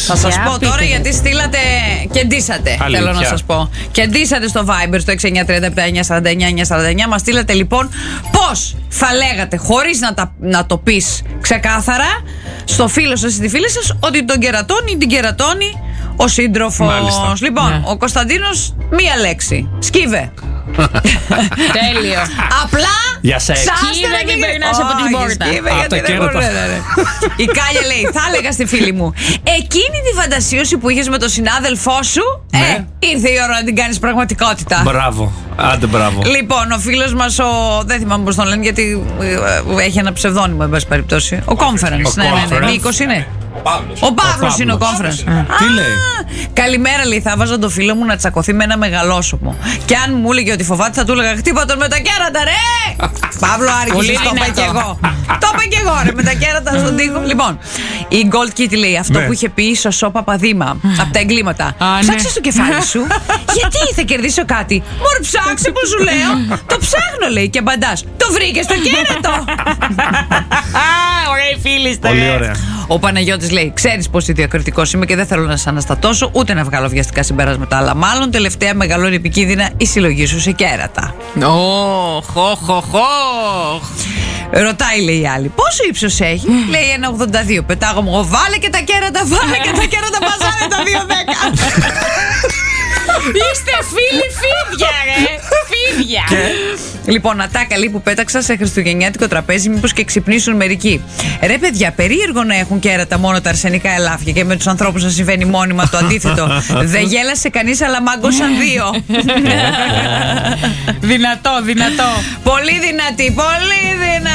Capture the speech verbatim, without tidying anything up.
Θα σας πω τώρα γιατί στείλατε και ντύσατε. Θέλω να σας πω. Και ντύσατε στο Viber στο έξι εννιά τρία επτά εννιά σαράντα εννιά εννιά σαράντα εννιά. Μας στείλατε λοιπόν πώς θα λέγατε, χωρίς να, τα, να το πεις ξεκάθαρα, στο φίλο σας ή στη φίλη σας ότι τον κερατώνει ή την κερατώνει ο σύντροφος. Λοιπόν, ναι. Ο Κωνσταντίνος, μία λέξη. Σκύβε. Τέλειο. Απλά σκύβε και περνάς από την πόρτα. Σκύβε γιατί δεν μπορεί. Η Κάλια λέει, θα έλεγα στη φίλη μου, εκείνη τη φαντασίωση που είχες με τον συνάδελφό σου, ε, ήρθε η ώρα να την κάνεις πραγματικότητα. Μπράβο. Άντε, μπράβο. Λοιπόν, ο φίλος μας, ο, δεν θυμάμαι πώς τον λένε, γιατί ε, έχει ένα ψευδόνυμο, εν πάση περιπτώσει. Ο Conference. Ναι, ναι, ναι. Νίκος είναι. Παύλος. Ο Παύλος είναι ο Conference. Τι λέει? Καλημέρα, λέει. Θα βάζα το φίλο μου να τσακωθεί με ένα μεγαλόσωμο. Και αν μου έλεγε ότι φοβάται, θα του έλεγα χτύπα τον με τα κέρατα, ρε! Παύλο, άρχισε. Το είπα και εγώ. Το είπα και εγώ, ρε, με τα κέρατα στον τοίχο. Λοιπόν, η Gold Kitty λέει αυτό που είχε πει η Σωσό Παπαδήμα από τα εγκλήματα. Ψάξε στο κεφάλι σου. Γιατί θα κερδίσω κάτι. Μωρ, ψάξε που σου λέω. Το ψάχνω, λέει, και απαντάς. Το βρήκε στο κέρατο. Ωραία, φίλη. Πολύ ωραία. Ο Παναγιώτης λέει: ξέρεις πόσο διακριτικός είμαι και δεν θέλω να σε αναστατώσω ούτε να βγάλω βιαστικά συμπεράσματα. Αλλά μάλλον τελευταία μεγαλώνει επικίνδυνα η συλλογή σου σε κέρατα. Ωχ, οχ, οχ, οχ. Ρωτάει, λέει η άλλη, πόσο ύψος έχει. Λέει ένα ογδόντα δύο. Πετάγω μου, βάλε και τα κέρατα, βάλε και τα κέρατα, παζάνε τα δύο δέκα. Είστε φίλοι φίδια, ρε! Φίδια! Λοιπόν, ατάκα λέει που πέταξα σε χριστουγεννιάτικο τραπέζι, μήπως και ξυπνήσουν μερικοί. Ρε παιδιά, περίεργο να έχουν κέρατα μόνο τα αρσενικά ελάφια και με τους ανθρώπους να συμβαίνει μόνιμα το αντίθετο. Δεν γέλασε κανείς, αλλά μάγκωσαν δύο. Δυνατό, δυνατό. Πολύ δυνατή, πολύ δυνατή.